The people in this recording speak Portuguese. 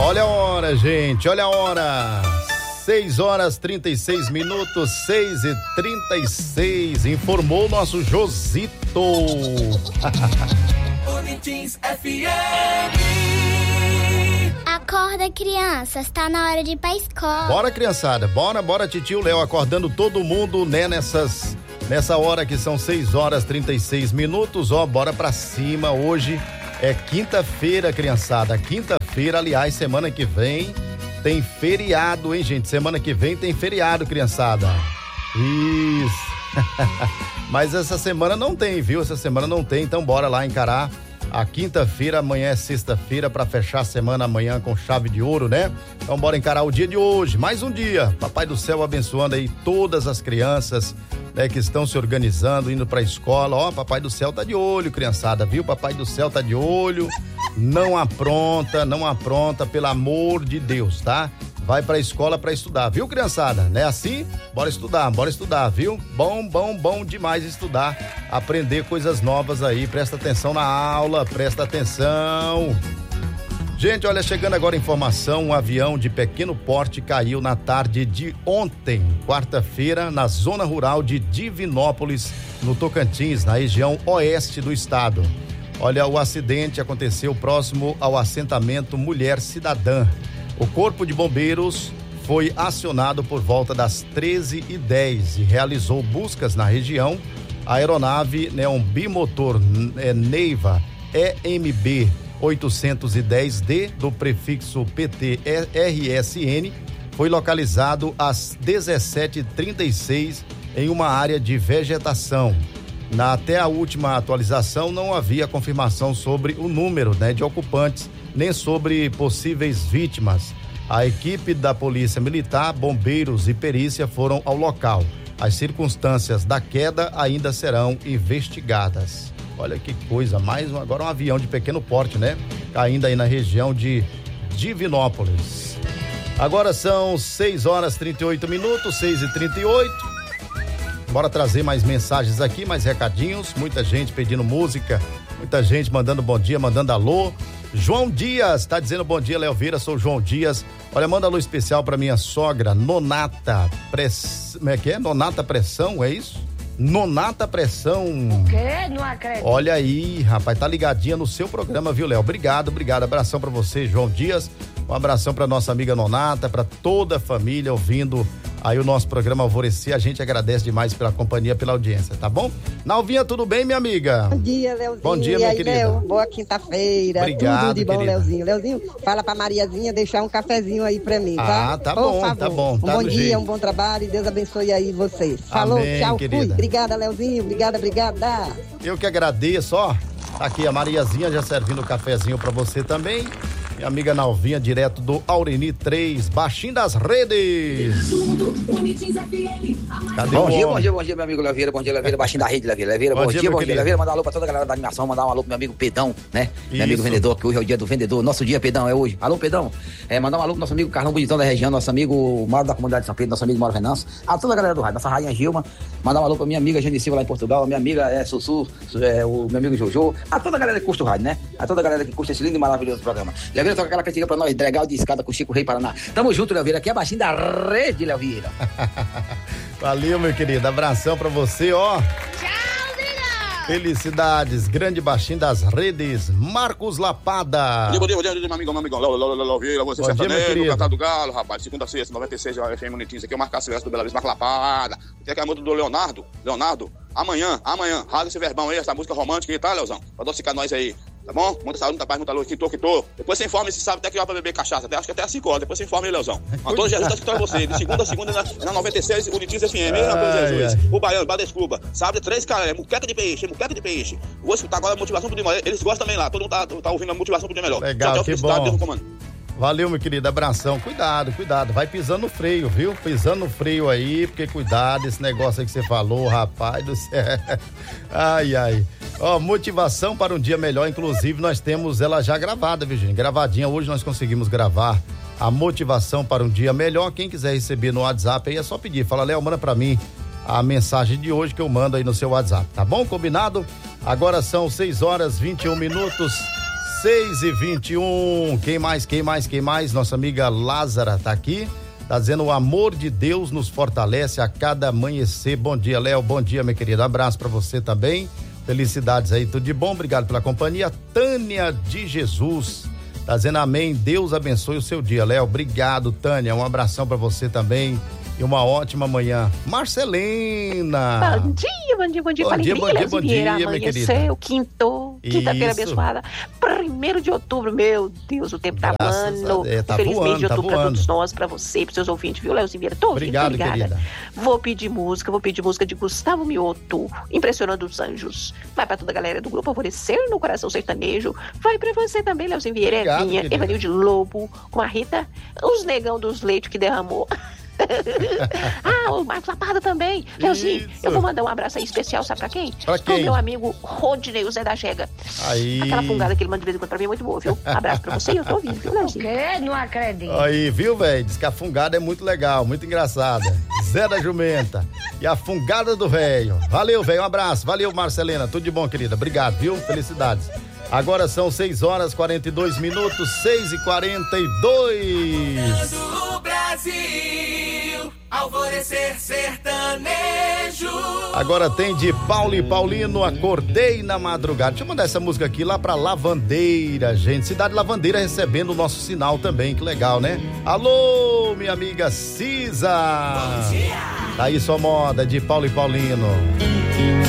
Olha a hora, gente, olha a hora. 6h36, 6h36. Informou o nosso Josito. Boletins FM. Acorda, crianças, tá na hora de ir pra escola. Bora, criançada, bora, titio Léo, acordando todo mundo, né, nessa hora que são 6h36, ó, bora pra cima. Hoje é quinta-feira, criançada, quinta-feira, aliás, semana que vem tem feriado, hein, gente, semana que vem tem feriado, criançada. Isso. Mas essa semana não tem, viu? Essa semana não tem, então bora lá encarar a quinta-feira. Amanhã é sexta-feira, para fechar a semana amanhã com chave de ouro, né? Então bora encarar o dia de hoje, mais um dia. Papai do céu abençoando aí todas as crianças, né, que estão se organizando, indo pra escola. Ó, papai do céu tá de olho, criançada, viu? Papai do céu tá de olho. Não apronta, pelo amor de Deus, tá? Vai pra escola pra estudar, viu, criançada? Não é assim? Bora estudar, viu? Bom demais estudar, aprender coisas novas aí. Presta atenção na aula, presta atenção. Gente, olha, chegando agora a informação, um avião de pequeno porte caiu na tarde de ontem, quarta-feira, na zona rural de Divinópolis, no Tocantins, na região oeste do estado. Olha, o acidente aconteceu próximo ao assentamento Mulher Cidadã. O Corpo de Bombeiros foi acionado por volta das 13h10 e realizou buscas na região. A aeronave, né, um bimotor Neiva EMB 810D do prefixo PT-RSN, foi localizado às 17h36 em uma área de vegetação. Até a última atualização não havia confirmação sobre o número, né, de ocupantes, nem sobre possíveis vítimas. A equipe da Polícia Militar, bombeiros e perícia foram ao local. As circunstâncias da queda ainda serão investigadas. Olha que coisa, agora um avião de pequeno porte, né? Caindo aí na região de Divinópolis. Agora são 6h38, 6h38. Bora trazer mais mensagens aqui, mais recadinhos. Muita gente pedindo música, muita gente mandando bom dia, mandando alô. João Dias tá dizendo bom dia, Léo Vieira, sou João Dias. Olha, manda alô especial pra minha sogra, Nonata como é que é? Nonata Pressão, é isso? Nonata Pressão. O quê? Não acredito. Olha aí, rapaz, tá ligadinha no seu programa, viu, Léo? Obrigado. Abração pra você, João Dias. Um abração pra nossa amiga Nonata, pra toda a família ouvindo aí o nosso programa Alvorecer. A gente agradece demais pela companhia, pela audiência, tá bom? Nalvinha, tudo bem, minha amiga? Bom dia, Leozinho. Bom dia, minha querida. Léo, boa quinta-feira. Obrigado, tudo de bom, querida. Leozinho. Leozinho, fala pra Mariazinha deixar um cafezinho aí pra mim, tá? Tá Por bom, favor. tá bom. Tá um bom do dia, jeito. um bom trabalho e Deus abençoe aí vocês. Falou, Amém, tchau, querida. fui. Obrigada, Leozinho. Obrigada. Eu que agradeço, ó. Tá aqui a Mariazinha já servindo o cafezinho pra você também. Minha amiga Nalvinha, direto do Aureni 3, baixinho das redes. Cadê Bom o dia, homem? meu amigo Leveira, bom dia, Leveira, baixinho da rede, Leveira, Bom dia, meu querido. Leveira, mandar um alô pra toda a galera da animação, mandar um alô pro meu amigo Pedão, né? Isso. Meu amigo vendedor, que hoje é o dia do vendedor, nosso dia, Pedão, é hoje. Alô, Pedão, mandar um alô pro nosso amigo Carlão Bonitão da região, nosso amigo Mauro da comunidade de São Pedro, nosso amigo Mauro Venâncio, a toda a galera do rádio, nossa rainha Gilma, mandar um alô pra minha amiga Gene Silva lá em Portugal, a minha amiga Sussu, o meu amigo Jojo, a toda a galera que curte o rádio, né? A toda a galera que curte esse lindo e maravilhoso programa. Leveira, toca aquela cantiga pra nós, Dregal de Escada com Chico Rei Paraná. Tamo junto, Leveira, aqui é baixinho da rede, Leveira. Valeu, meu querido. Abração pra você, ó. Tchau, Zilão. Felicidades, grande baixinho das redes, Marcos Lapada. Bom dia, meu amigo, Léo Vieira, você Bom dia, meu sertanejo, querido. Cantar do Galo, rapaz, segunda a sexta, 96, FM Monetins, aqui é o Marcos Silvestre do Bela Vista, Marcos Lapada. Tem aqui a música do Leonardo, amanhã, roda esse verbão aí, essa música romântica aí, tá, Leozão? Pra docicar nós aí, tá bom? Muita saúde, muita paz, muita luz, quitou. Depois você informa se sabe até que vai pra beber cachaça, acho que até às 5 horas, depois você informa aí, Leozão. Antônio Jesus tá escutando você, de segunda a segunda na 96, Monetins FM, hein, Antônio Jesus? O Baiano, Badescuba, sábado 3, cara, muqueca de peixe. Vou escutar agora a motivação pro dia melhor, eles gostam também lá, todo mundo tá ouvindo a motivação pro dia melhor. Legal, tchau, que felicidade, bom. Deus no comando. Valeu, meu querido, abração. Cuidado, vai pisando no freio, viu? Pisando no freio aí, porque cuidado, esse negócio aí que você falou, rapaz do céu. Ai. Ó, motivação para um dia melhor, inclusive nós temos ela já gravada, viu, gente? Gravadinha, hoje nós conseguimos gravar a motivação para um dia melhor. Quem quiser receber no WhatsApp aí é só pedir, fala, Léo, manda pra mim a mensagem de hoje que eu mando aí no seu WhatsApp, tá bom? Combinado? Agora são 6h21, 6h21. Quem mais? Nossa amiga Lázara tá aqui. Tá dizendo: o amor de Deus nos fortalece a cada amanhecer. Bom dia, Léo. Bom dia, minha querida. Abraço pra você também. Felicidades aí, tudo de bom. Obrigado pela companhia. Tânia de Jesus tá dizendo amém. Deus abençoe o seu dia, Léo. Obrigado, Tânia. Um abração pra você também. E uma ótima manhã. Marcelina. Bom dia. Bom dia, minha querida. Quinta-feira abençoada. 1º de outubro, meu Deus, o tempo tá voando. Tá Feliz voando, mês de outubro tá pra todos nós, pra você, pros seus ouvintes, viu, Leozinho Vieira? Obrigado, querida. Vou pedir música de Gustavo Mioto, Impressionando os Anjos. Vai pra toda a galera do grupo Alvorecer no Coração Sertanejo. Vai pra você também, Leozinho Vieira. Obrigado, Evinha, Evanilde Lobo, com a Rita, os negão dos leitos que derramou. O Marcos Laparda também. Leozinho, eu vou mandar um abraço aí especial, sabe pra quem? Pra quem? Pro meu amigo Rodney, o Zé da Jega. Aí. Aquela fungada que ele manda de vez em quando pra mim é muito boa, viu? Abraço pra você e eu tô ouvindo, viu, Leozinho? Não acredito. Aí, viu, velho? Diz que a fungada é muito legal, muito engraçada. Zé da Jumenta e a fungada do velho. Valeu, velho, um abraço. Valeu, Marcelina, tudo de bom, querida. Obrigado, viu? Felicidades. Agora são 6h42, 6h42. Do Brasil, Alvorecer Sertanejo. Agora tem de Paulo e Paulino, Acordei na Madrugada. Deixa eu mandar essa música aqui lá pra Lavandeira, gente. Cidade Lavandeira recebendo o nosso sinal também, que legal, né? Alô, minha amiga Cisa. Bom dia. Tá aí sua moda de Paulo e Paulino.